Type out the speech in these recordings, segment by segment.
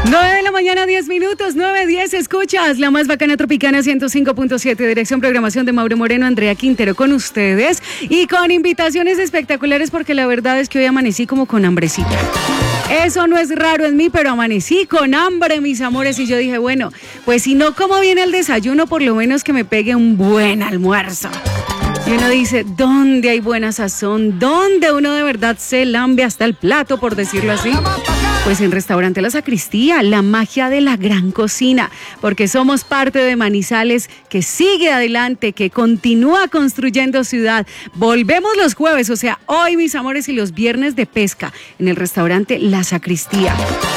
9 de la mañana, 10 minutos, 9:10, escuchas la más bacana tropicana 105.7, dirección programación de Mauro Moreno, Andrea Quintero con ustedes y con invitaciones espectaculares porque la verdad es que hoy amanecí como con hambrecita. Eso no es raro en mí, pero amanecí con hambre, mis amores, y yo dije, bueno, pues si no como bien el desayuno, por lo menos que me pegue un buen almuerzo. Y uno dice, ¿dónde hay buena sazón? ¿Dónde uno de verdad se lambe hasta el plato, por decirlo así? Pues en Restaurante La Sacristía, la magia de la gran cocina, porque somos parte de Manizales que sigue adelante, que continúa construyendo ciudad. Volvemos los jueves, o sea, hoy, mis amores, y los viernes de pesca en el Restaurante La Sacristía.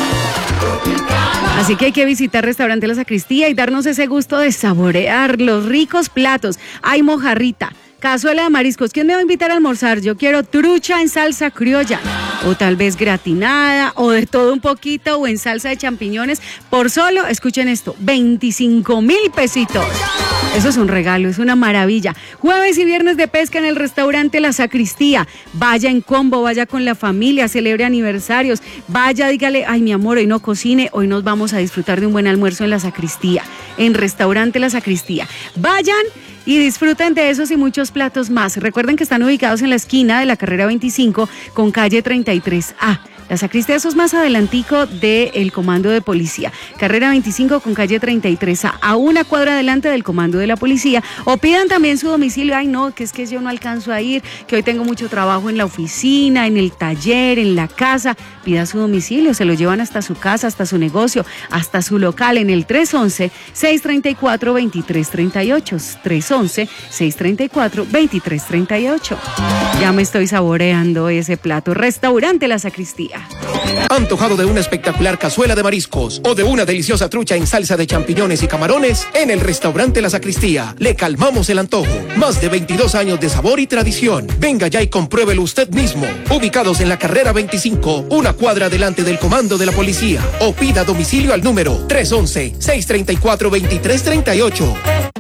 Así que hay que visitar Restaurante La Sacristía y darnos ese gusto de saborear los ricos platos. Hay mojarrita, cazuela de mariscos. ¿Quién me va a invitar a almorzar? Yo quiero trucha en salsa criolla, o tal vez gratinada, o de todo un poquito, o en salsa de champiñones. Por solo, escuchen esto, 25,000 pesitos. Eso es un regalo, es una maravilla. Jueves y viernes de pesca en el Restaurante La Sacristía. Vaya en combo, vaya con la familia, celebre aniversarios. Vaya, dígale, ay, mi amor, hoy no cocine, hoy nos vamos a disfrutar de un buen almuerzo en La Sacristía, en Restaurante La Sacristía. Vayan y disfruten de esos y muchos platos más. Recuerden que están ubicados en la esquina de la carrera 25 con calle 33A. La Sacristía, eso es más adelantico del comando de policía. Carrera 25 con calle 33A, a una cuadra adelante del comando de la policía. O pidan también su domicilio. Ay, no, que es que yo no alcanzo a ir, que hoy tengo mucho trabajo en la oficina, en el taller, en la casa. Pida su domicilio, se lo llevan hasta su casa, hasta su negocio, hasta su local en el 311-634-2338. 311-634-2338. Ya me estoy saboreando ese plato. Restaurante La Sacristía. ¿Antojado de una espectacular cazuela de mariscos o de una deliciosa trucha en salsa de champiñones y camarones? En el Restaurante La Sacristía le calmamos el antojo. Más de 22 años de sabor y tradición. Venga ya y compruébelo usted mismo. Ubicados en la carrera 25, una cuadra delante del comando de la policía. O pida domicilio al número 311-634-2338.